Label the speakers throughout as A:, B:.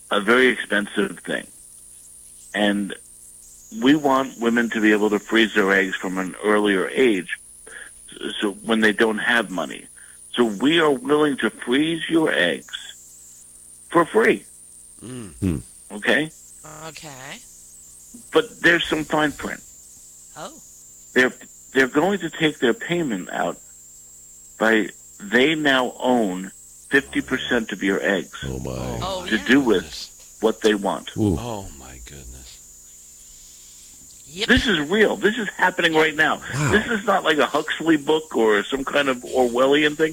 A: a very expensive thing. And we want women to be able to freeze their eggs from an earlier age, so when they don't have money. So we are willing to freeze your eggs for free.
B: Mm.
A: Okay?
C: Okay.
A: But there's some fine print.
C: Oh.
A: They're going to take their payment out by they now own 50% of your eggs.
B: Oh, my.
C: Oh,
A: to
C: yeah.
A: do with what they want.
B: Ooh.
D: Oh, my goodness.
C: Yep.
A: This is real. This is happening right now.
B: Wow.
A: This is not like a Huxley book or some kind of Orwellian thing.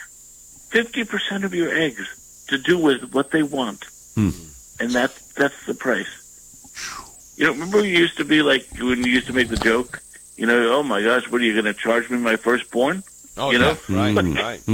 A: 50% of your eggs to do with what they want.
B: Hmm.
A: And that's the price. You know, remember you used to be like, when you used to make the joke, you know, oh my gosh, what are you going to charge me my firstborn?
D: Oh,
A: You know?
D: yeah. Right,
B: Mm.
D: right.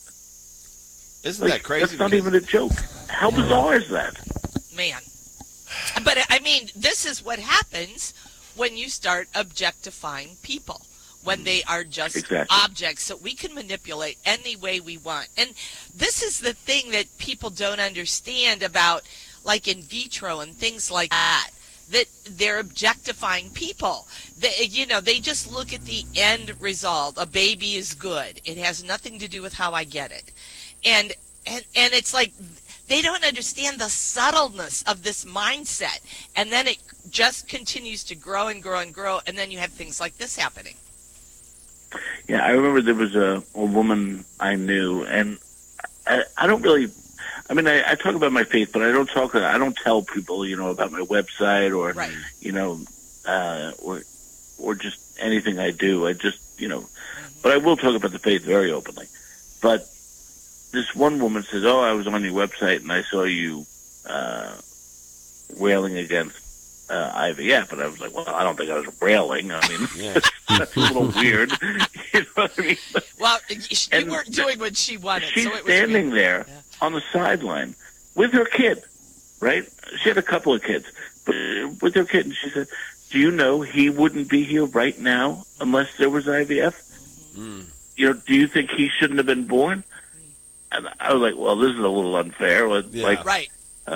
B: Mm.
D: Isn't that crazy?
A: That's not even a joke. How bizarre is that?
C: Man. But, I mean, this is what happens when you start objectifying people, when they are just
A: Exactly.
C: objects that we can manipulate any way we want. And this is the thing that people don't understand about, like, in vitro and things like that, that they're objectifying people. They just look at the end result. A baby is good. It has nothing to do with how I get it. And it's like they don't understand the subtleness of this mindset. And then it just continues to grow and grow and grow, and then you have things like this happening.
A: Yeah, I remember there was a woman I knew, and I don't really, I mean, I talk about my faith, but I don't tell people, you know, about my website or,
C: Right.
A: you know, or just anything I do. I just, you know, but I will talk about the faith very openly. But this one woman says, oh, I was on your website and I saw you railing against IVF. And I was like, well, I don't think I was railing. I mean,
D: Yeah.
A: that's a little weird. You know what I mean?
C: Well, you
A: And
C: weren't doing what she wanted.
A: She's
C: so it was
A: standing
C: weird.
A: there
C: Yeah.
A: on the sideline with her kid, right? She had a couple of kids, but with her kid, and she said, do you know he wouldn't be here right now unless there was IVF?
D: Mm.
A: You know, do you think he shouldn't have been born? And I was like, well, this is a little unfair.
D: Yeah.
A: Like,
C: Right.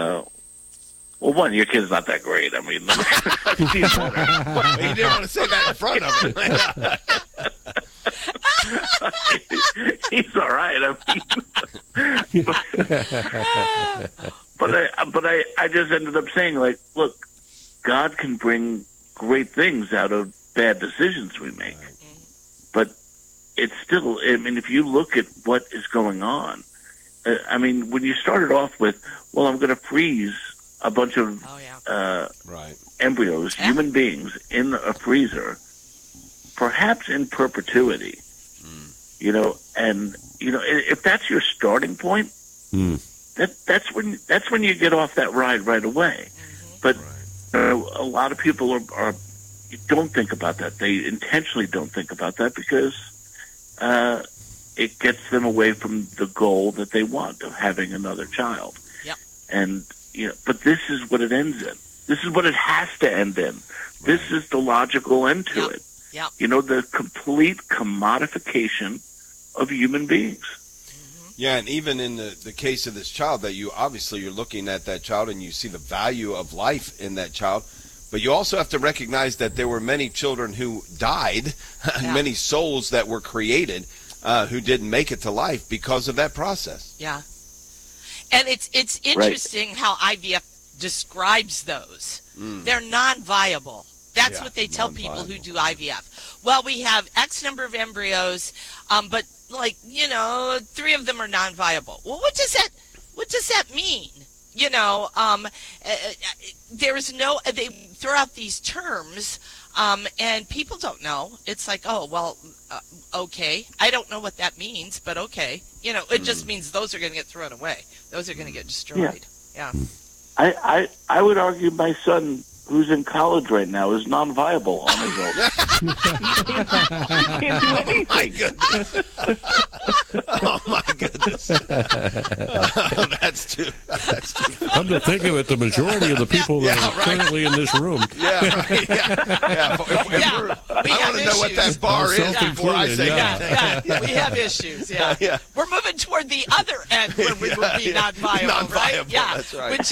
A: well, one, your kid's not that great. I mean, she's better.
D: Well, you didn't want to say that in front of him.
A: He's all right. I mean, but I just ended up saying, like, look, God can bring great things out of bad decisions we make. But it's still, I mean, if you look at what is going on, I mean, when you started off with, well, I'm going to freeze a bunch of
C: Oh, yeah.
D: Right.
A: embryos,
C: Yeah.
A: human beings, in a freezer, perhaps in perpetuity, you know, and, you know, if that's your starting point,
B: Mm.
A: that's when you get off that ride right away. But a lot of people are don't think about that. They intentionally don't think about that because it gets them away from the goal that they want of having another child.
C: Yep.
A: And, you know, but this is what it ends in. This is what it has to end in. This is the logical end to
C: Yep.
A: it.
C: Yep.
A: You know, the complete commodification of human beings.
D: Yeah, and even in the case of this child, that you're looking at that child and you see the value of life in that child, but you also have to recognize that there were many children who died,
C: Yeah.
D: many souls that were created who didn't make it to life because of that process.
C: Yeah. And it's interesting how IVF describes those. They're non-viable. That's
D: Yeah,
C: what they tell people who
D: non-viable.
C: do IVF. Well, we have X number of embryos, but, like, you know, 3 of them are non-viable. Well, what does that mean? You know, there is no, they throw out these terms, and people don't know. It's like, oh, well, okay. I don't know what that means, but okay. You know, it just means those are going to get thrown away. Those are going to get destroyed. Yeah.
A: I would argue my son, who's in college right now, is non-viable on his own. He can't do anything.
D: My goodness. Oh, my goodness. That's too
B: Come to think of it, the majority of the people that
D: Yeah,
B: are
D: right.
B: currently in this room,
D: Yeah, right. Yeah.
C: We
D: I
C: have
D: want to know what that
C: issues.
D: bar is
B: Myself
D: before I
B: included,
D: say
B: yeah.
D: anything.
C: We have issues, yeah.
D: Yeah.
C: We're moving toward the other end when we will be non-viable, right?
D: Non-viable,
C: Yeah,
D: that's right.
C: which